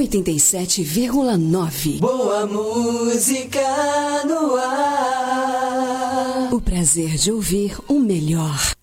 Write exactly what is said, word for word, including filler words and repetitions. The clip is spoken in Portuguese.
oitenta e sete vírgula nove. Boa música no ar. O prazer de ouvir o melhor.